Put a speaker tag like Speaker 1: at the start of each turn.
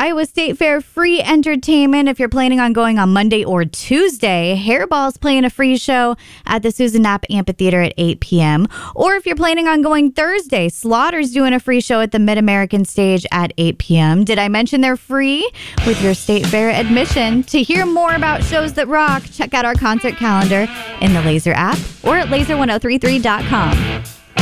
Speaker 1: Iowa State Fair free entertainment if you're planning on going on Monday or Tuesday. Hairball's playing a free show at the Susan Knapp Amphitheater at 8 p.m. Or if you're planning on going Thursday, Slaughter's doing a free show at the Mid-American Stage at 8 p.m. Did I mention they're free with your State Fair admission? To hear more about shows that rock, check out our concert calendar in the Laser app or at laser1033.com.